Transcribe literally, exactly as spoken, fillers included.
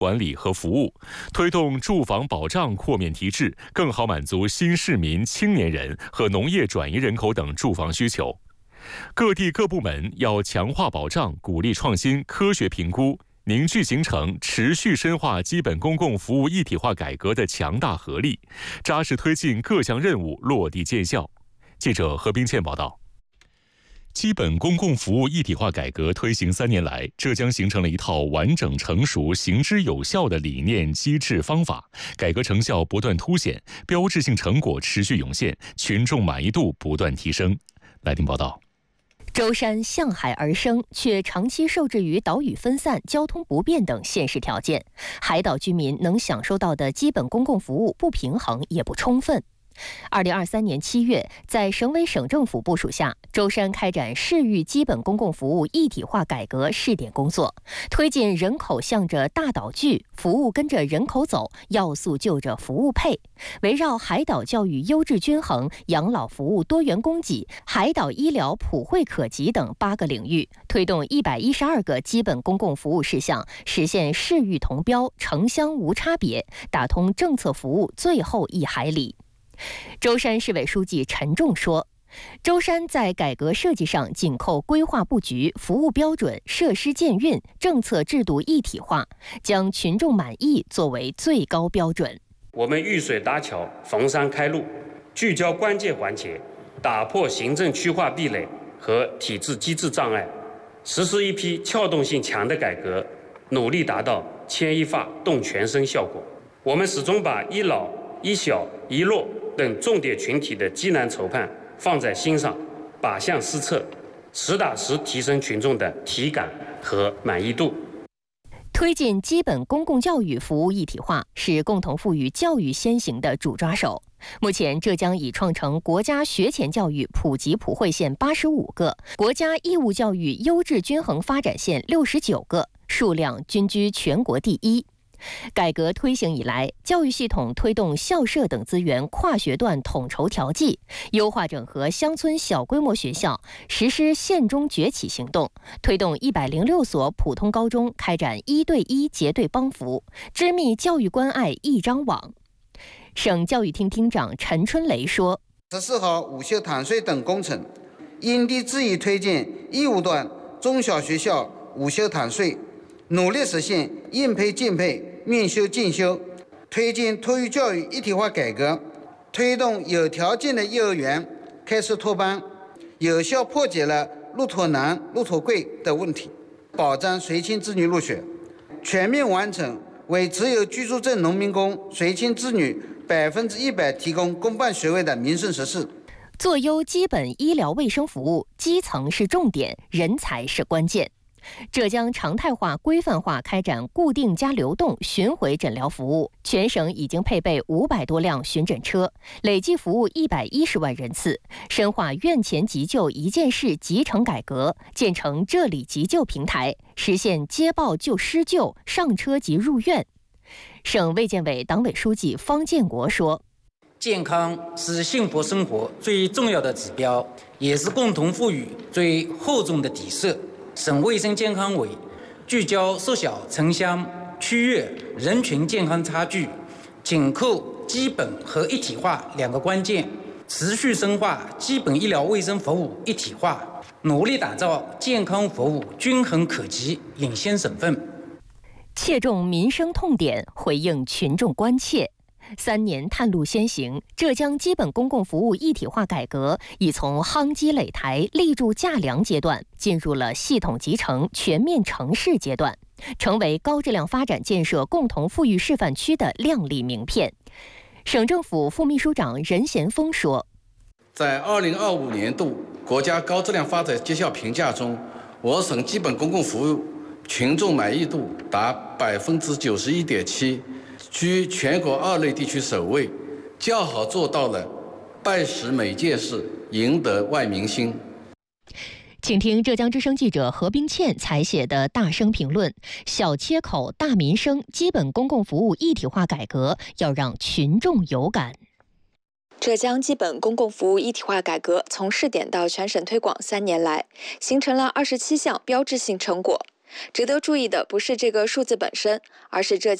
管理和服务，推动住房保障扩面提质，更好满足新市民、青年人和农业转移人口等住房需求。各地各部门要强化保障，鼓励创新、科学评估，凝聚形成持续深化基本公共服务一体化改革的强大合力，扎实推进各项任务落地见效。记者何冰倩报道。基本公共服务一体化改革推行三年来，浙江形成了一套完整成熟、行之有效的理念、机制、方法，改革成效不断凸显，标志性成果持续涌现，群众满意度不断提升。来听报道。 舟山向海而生，却长期受制于岛屿分散、交通不便等现实条件，海岛居民能享受到的基本公共服务不平衡也不充分。二零二三年七月，在省委省政府部署下，舟山开展市域基本公共服务一体化改革试点工作，推进人口向着大岛聚，服务跟着人口走，要素就着服务配，围绕海岛教育优质均衡、养老服务多元供给、海岛医疗普惠可及等八个领域，推动一百一十二个基本公共服务事项实现市域同标、城乡无差别，打通政策服务最后一海里。舟山市委书记陈仲说，舟山在改革设计上紧扣规划布局、服务标准、设施建运、政策制度一体化，将群众满意作为最高标准。 我们遇水搭桥、逢山开路，聚焦关键环节，打破行政区划壁垒和体制机制障碍，实施一批撬动性强的改革，努力达到牵一发动全身效果。我们始终把一老、一小、一弱等重点群体的艰难筹盼放在心上，靶向施策，实打实提升群众的体感和满意度。 推进基本公共教育服务一体化是共同富裕教育先行的主抓手。目前，浙江已创成国家学前教育普及普惠县八十五个，国家义务教育优质均衡发展县六十九个，数量均居全国第一。改革推行以来，教育系统推动校舍等资源跨学段统筹调剂，优化整合乡村小规模学校，实施县中崛起行动，推动一百零六所普通高中开展一对一结对帮扶，织密教育关爱一张网。省教育厅厅长陈春雷说， 十四号午休坦税等工程，因地制宜推进义务段中小学校午休坦税，努力实现应配尽配、面修进修，推进托育教育一体化改革，推动有条件的幼儿园开设托班，有效破解了入托难、入托贵的问题，保障随亲子女入学，全面完成为持有居住证农民工随亲子女百分之一百提供公办学位的民生实事。 做优基本医疗卫生服务，基层是重点，人才是关键。浙江常态化、规范化开展固定加流动巡回诊疗服务，全省已经配备五百多辆巡诊车，累计服务一百一十万人次，深化院前急救一件事集成改革，建成这里急救平台，实现接报就施救、上车即入院。省卫健委党委书记方建国说， 健康是幸福生活最重要的指标，也是共同富裕最厚重的底色。省卫生健康委聚焦缩小城乡区域人群健康差距，紧扣基本和一体化两个关键，持续深化基本医疗卫生服务一体化，努力打造健康服务均衡可及领先省份。 切中民生痛点，回应群众关切。三年探路先行，浙江基本公共服务一体化改革已从夯基垒台、立柱架梁阶段，进入了系统集成、全面成事阶段，成为高质量发展建设共同富裕示范区的亮丽名片。省政府副秘书长任贤峰说， 在二零二五年度国家高质量发展绩效评价中，我省基本公共服务群众满意度达百分之九十一点七。居全国二类地区首位，较好做到了办实每件事，赢得万民心。 请听浙江之声记者何冰倩采写的大声评论：小切口大民生，基本公共服务一体化改革要让群众有感。 浙江基本公共服务一体化改革从试点到全省推广三年来，形成了二十七项标志性成果。 值得注意的不是这个数字本身，而是这